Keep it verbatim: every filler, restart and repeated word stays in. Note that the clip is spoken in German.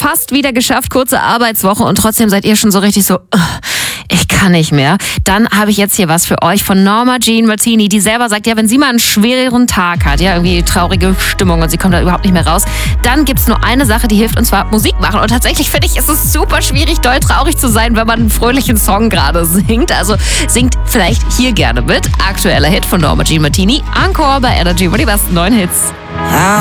fast wieder geschafft, kurze Arbeitswoche und trotzdem seid ihr schon so richtig so, ich kann nicht mehr. Dann habe ich jetzt hier was für euch von Norma Jean Martini, die selber sagt, ja, wenn sie mal einen schweren Tag hat, ja, irgendwie traurige Stimmung und sie kommt da überhaupt nicht mehr raus, dann gibt's nur eine Sache, die hilft, und zwar Musik machen. Und tatsächlich finde ich, ist es super schwierig, doll traurig zu sein, wenn man einen fröhlichen Song gerade singt. Also singt vielleicht hier gerne mit. Aktueller Hit von Norma Jean Martini, Encore bei Energy, über die besten neuen Hits.